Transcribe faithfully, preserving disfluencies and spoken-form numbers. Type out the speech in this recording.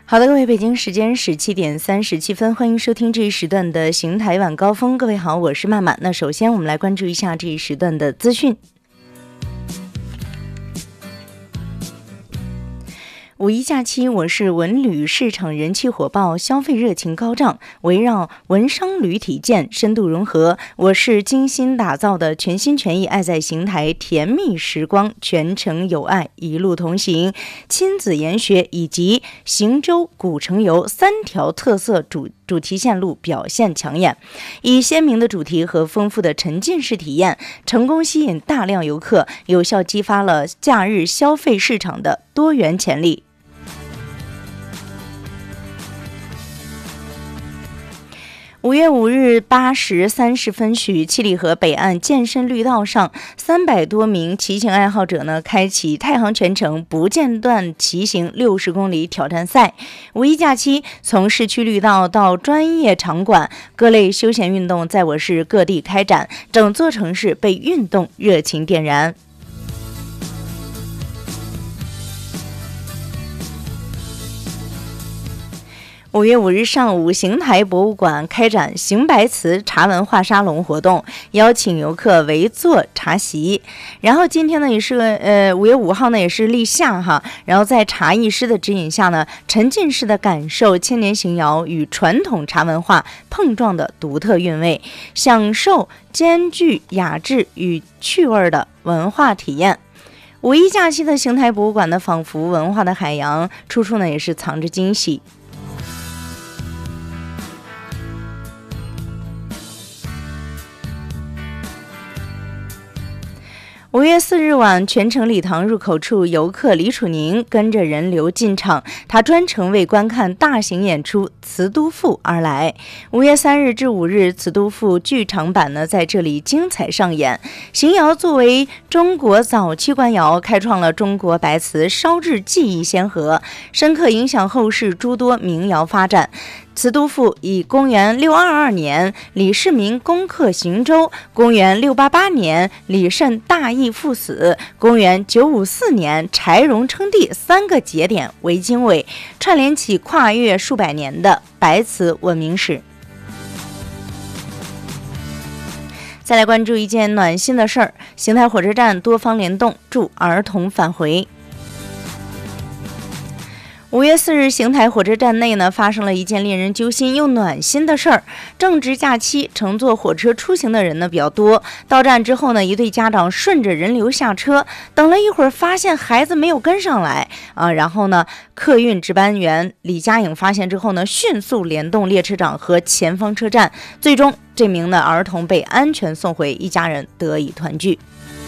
好的，各位，北京时间十七点三十七分，欢迎收听这一时段的邢台晚高峰。各位好，我是曼曼。那首先我们来关注一下这一时段的资讯。五一假期，我市文旅市场人气火爆，消费热情高涨。围绕文商旅体健深度融合，我市精心打造的全心全意爱在邢台甜蜜时光，全程有爱，一路同行，亲子研学以及行舟古城游三条特色主主题线路表现抢眼，以鲜明的主题和丰富的沉浸式体验，成功吸引大量游客，有效激发了假日消费市场的多元潜力。五月五日八时三十分许，七里河北岸健身绿道上，三百多名骑行爱好者呢，开启太行全程不间断骑行六十公里挑战赛。五一假期，从市区绿道到专业场馆，各类休闲运动在我市各地开展，整座城市被运动热情点燃。五月五日上午，邢台博物馆开展邢白瓷茶文化沙龙活动，邀请游客围坐茶席。然后今天呢，也是呃五月五号呢，也是立夏哈。然后在茶艺师的指引下呢，沉浸式的感受千年邢窑与传统茶文化碰撞的独特韵味，享受兼具雅致与趣味的文化体验。五一假期的邢台博物馆呢，仿佛文化的海洋，处处呢也是藏着惊喜。五月四日晚，全城礼堂入口处，游客李楚宁跟着人流进场，他专程为观看大型演出《慈都赋》而来。五月三日至五日，《慈都赋》剧场版呢在这里精彩上演。邢窑作为中国早期官窑，开创了中国白瓷烧制技艺先河，深刻影响后世诸多名窑发展。慈都赋以公元六二二年李世民攻克邢州，公元六八八年李慎大义赴死，公元九五四年柴荣称帝三个节点为经纬，串联起跨越数百年的白瓷文明史。再来关注一件暖心的事儿，邢台火车站多方联动助儿童返回。五月四日，邢台火车站内呢发生了一件令人揪心又暖心的事儿。正值假期，乘坐火车出行的人呢比较多。到站之后呢，一对家长顺着人流下车，等了一会儿，发现孩子没有跟上来啊。然后呢，客运值班员李佳颖发现之后呢，迅速联动列车长和前方车站，最终这名的儿童被安全送回，一家人得以团聚。